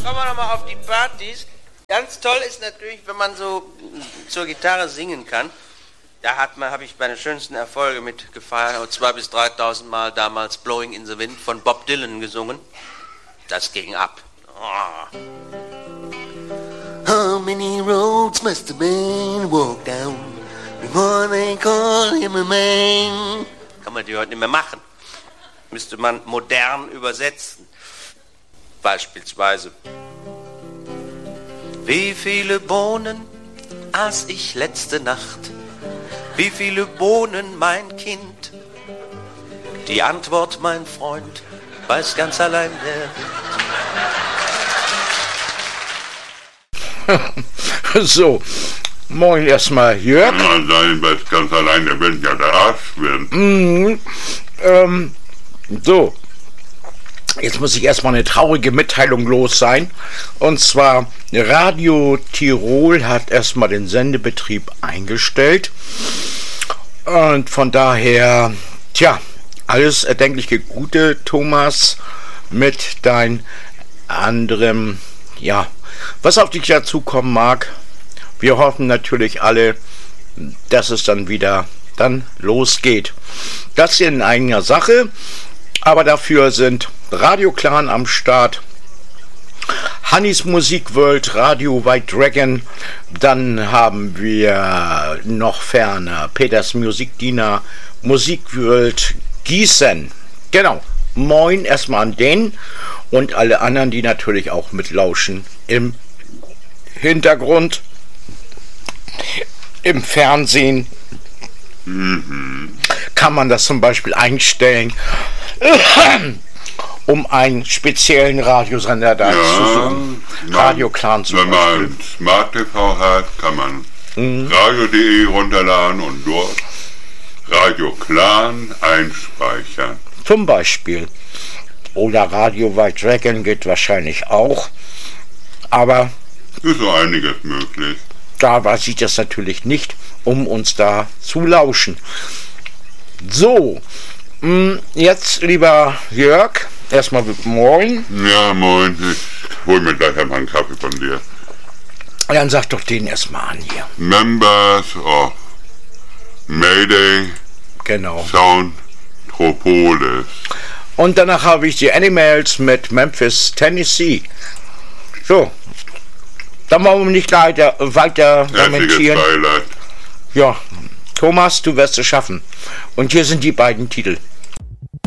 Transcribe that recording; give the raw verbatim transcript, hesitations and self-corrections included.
kommen wir nochmal auf die Partys. Ganz toll ist natürlich, wenn man so zur Gitarre singen kann. Da hat man, habe ich meine schönsten Erfolge mit gefeiert, zwei bis dreitausend Mal damals Blowing in the Wind von Bob Dylan gesungen. Das ging ab. Oh. How many roads must a man walk down before they call him a man? Kann man die heute nicht mehr machen. Müsste man modern übersetzen. Beispielsweise. Wie viele Bohnen aß ich letzte Nacht? Wie viele Bohnen, mein Kind? Die Antwort, mein Freund, weiß ganz allein der. So, moin erstmal, Jörg. Ja, sein weiß ganz allein, der will ja der Arsch werden. Mhm, ähm, so. Jetzt muss ich erstmal eine traurige Mitteilung los sein. Und zwar, Radio Tirol hat erstmal den Sendebetrieb eingestellt. Und von daher, tja, alles erdenkliche Gute, Thomas, mit dein anderem, ja, was auf dich dazukommen mag. Wir hoffen natürlich alle, dass es dann wieder dann losgeht. Das in eigener Sache. Aber dafür sind Radio Clan am Start, Hannis Musikworld, Radio White Dragon, dann haben wir noch ferner Peters Musikdiener, Musikworld Gießen. Genau, moin erstmal an den und alle anderen, die natürlich auch mitlauschen im Hintergrund, im Fernsehen. Mhm. Kann man das zum Beispiel einstellen, um einen speziellen Radiosender da ja, zu suchen. Radio Clan zum Wenn Beispiel. man Smart T V hat, kann man mhm. radio punkt de runterladen und dort Radio Clan einspeichern. Zum Beispiel. Oder Radio White Dragon geht wahrscheinlich auch. Aber ist so einiges möglich. Da sieht es natürlich nicht, um uns da zu lauschen. So, jetzt, lieber Jörg, erstmal moin. Ja, moin. Ich hol mir gleich einmal einen Kaffee von dir. Dann sag doch den erstmal an hier. Members of Mayday. Genau. Sound Tropolis. Und danach habe ich die Animals mit Memphis, Tennessee. So. Dann wollen wir nicht weiter, weiter lamentieren. Beileid. Ja, Thomas, du wirst es schaffen. Und hier sind die beiden Titel.